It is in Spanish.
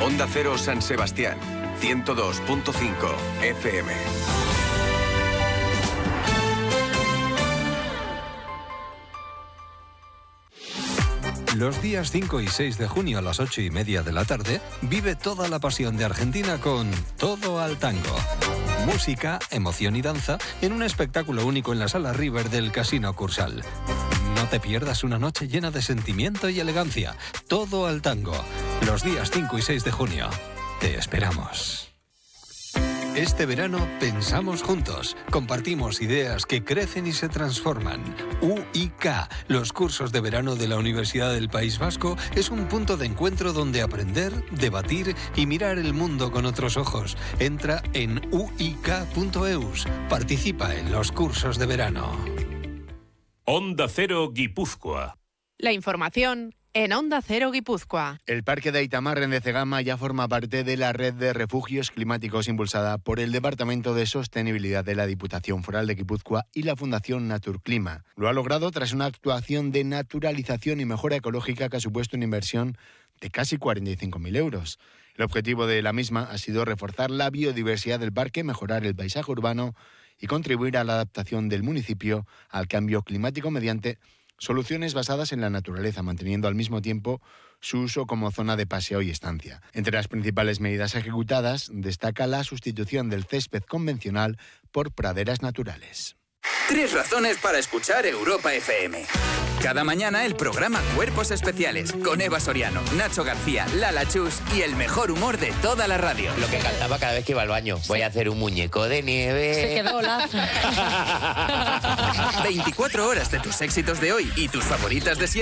Onda Cero San Sebastián, 102.5 FM. Los días 5 y 6 de junio a las 8:30 de la tarde, vive toda la pasión de Argentina con Todo al Tango. Música, emoción y danza en un espectáculo único en la Sala River del Casino Cursal. No te pierdas una noche llena de sentimiento y elegancia. Todo al Tango. Los días 5 y 6 de junio. Te esperamos. Este verano pensamos juntos, compartimos ideas que crecen y se transforman. UIK, los cursos de verano de la Universidad del País Vasco, es un punto de encuentro donde aprender, debatir y mirar el mundo con otros ojos. Entra en uik.eus, participa en los cursos de verano. Onda Cero Guipúzcoa. La información en Onda Cero Guipúzcoa. El Parque de Aitamarren de Cegama ya forma parte de la red de refugios climáticos impulsada por el Departamento de Sostenibilidad de la Diputación Foral de Guipúzcoa y la Fundación Naturclima. Lo ha logrado tras una actuación de naturalización y mejora ecológica que ha supuesto una inversión de casi 45.000 euros. El objetivo de la misma ha sido reforzar la biodiversidad del parque, mejorar el paisaje urbano y contribuir a la adaptación del municipio al cambio climático mediante soluciones basadas en la naturaleza, manteniendo al mismo tiempo su uso como zona de paseo y estancia. Entre las principales medidas ejecutadas destaca la sustitución del césped convencional por praderas naturales. 3 razones para escuchar Europa FM. Cada mañana el programa Cuerpos Especiales con Eva Soriano, Nacho García, Lala Chus y el mejor humor de toda la radio. Lo que cantaba cada vez que iba al baño. Voy a hacer un muñeco de nieve. Se quedó lazo. 24 horas de tus éxitos de hoy y tus favoritas de siempre.